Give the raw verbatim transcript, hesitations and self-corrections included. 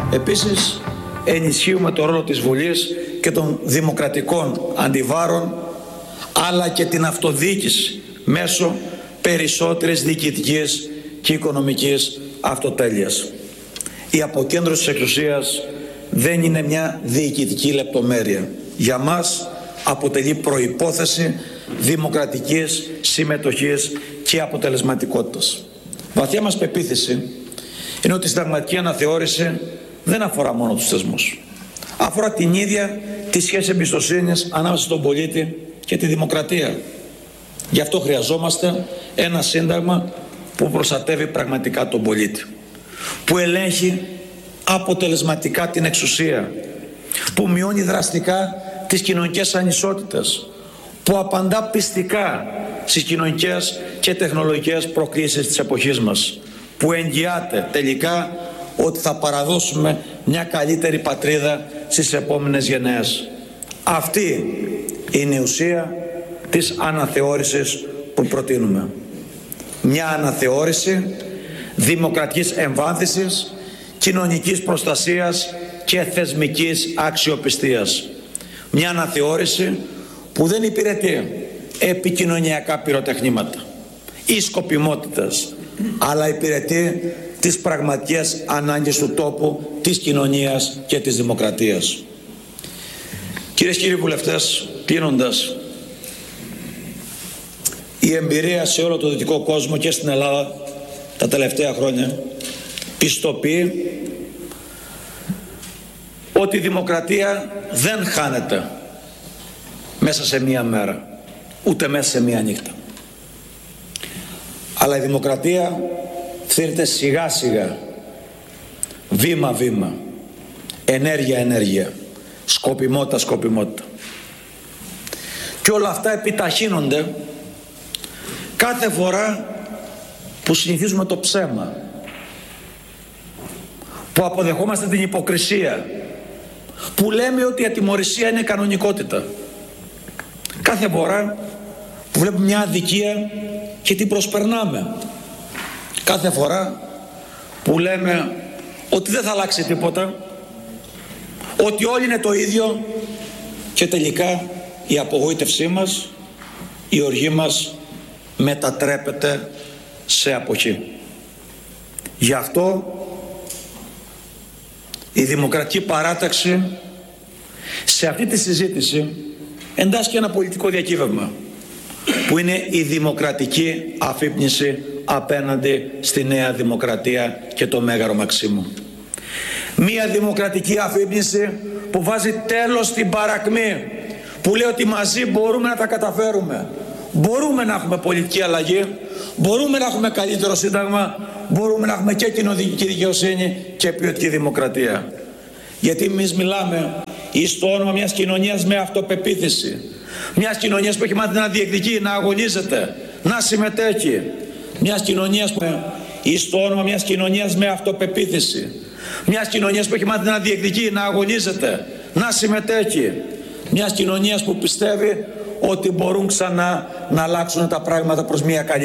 Επίσης, ενισχύουμε το ρόλο της Βουλής και των δημοκρατικών αντιβάρων, αλλά και την αυτοδιοίκηση μέσω περισσότερης διοικητικής και οικονομικής αυτοτέλειας. Η αποκέντρωση της εξουσίας δεν είναι μια διοικητική λεπτομέρεια. Για μας αποτελεί προϋπόθεση δημοκρατικής συμμετοχής και αποτελεσματικότητας. Βαθιά μας πεποίθηση είναι ότι η συνταγματική αναθεώρηση δεν αφορά μόνο τους θεσμούς. Αφορά την ίδια τη σχέση εμπιστοσύνης ανάμεσα στον πολίτη και τη δημοκρατία. Γι' αυτό χρειαζόμαστε ένα σύνταγμα που προστατεύει πραγματικά τον πολίτη, που ελέγχει αποτελεσματικά την εξουσία, που μειώνει δραστικά τις κοινωνικές ανισότητες, που απαντά πιστικά στις κοινωνικές και τεχνολογικές προκλήσεις της εποχής μας, που εγγυάται τελικά ότι θα παραδώσουμε μια καλύτερη πατρίδα στις επόμενες γενναίες. Αυτή είναι η ουσία της αναθεώρησης που προτείνουμε. Μια αναθεώρηση δημοκρατικής εμβάθυνσης, κοινωνικής προστασίας και θεσμικής αξιοπιστίας. Μια αναθεώρηση που δεν υπηρετεί επικοινωνιακά πυροτεχνήματα ή σκοπιμότητας, αλλά υπηρετεί τις πραγματικές ανάγκες του τόπου, της κοινωνίας και της δημοκρατίας. Κυρίες και κύριοι βουλευτές, κλείνοντας, η εμπειρία σε όλο το δυτικό κόσμο και στην Ελλάδα τα τελευταία χρόνια πιστοποιεί ότι η δημοκρατία δεν χάνεται μέσα σε μία μέρα, ούτε μέσα σε μία νύχτα. Αλλά η δημοκρατία φθήρεται σιγά σιγά, βήμα βήμα, ενέργεια ενέργεια, σκοπιμότητα σκοπιμότητα. Και όλα αυτά επιταχύνονται κάθε φορά που συνηθίζουμε το ψέμα, που αποδεχόμαστε την υποκρισία, που λέμε ότι η ατιμωρησία είναι κανονικότητα. Κάθε φορά που βλέπουμε μια αδικία και την προσπερνάμε. Κάθε φορά που λέμε ότι δεν θα αλλάξει τίποτα, ότι όλοι είναι το ίδιο, και τελικά η απογοήτευσή μας, η οργή μας μετατρέπεται σε αποχή. Γι' αυτό η Δημοκρατική Παράταξη σε αυτή τη συζήτηση εντάσσει και ένα πολιτικό διακύβευμα, που είναι η δημοκρατική αφύπνιση απέναντι στη Νέα Δημοκρατία και το Μέγαρο Μαξίμου. Μία δημοκρατική αφύπνιση που βάζει τέλος στην παρακμή, που λέει ότι μαζί μπορούμε να τα καταφέρουμε. Μπορούμε να έχουμε πολιτική αλλαγή, μπορούμε να έχουμε καλύτερο σύνταγμα, μπορούμε να έχουμε και κοινωνική δικαιοσύνη και ποιοτική δημοκρατία. Γιατί εμείς μιλάμε εις το όνομα μιας κοινωνίας με αυτοπεποίθηση, μιας κοινωνίας που έχει μάθει να διεκδικεί, να αγωνίζεται, να συμμετέχει, μιας κοινωνίας που εις το όνομα μιας κοινωνίας με αυτοπεποίθηση, μιας κοινωνίας που έχει μάθει να διεκδικεί, να αγωνίζεται, να συμμετέχει, μιας κοινωνίας που πιστεύει ότι μπορούν ξανά να αλλάξουν τα πράγματα προς μια καλύτερη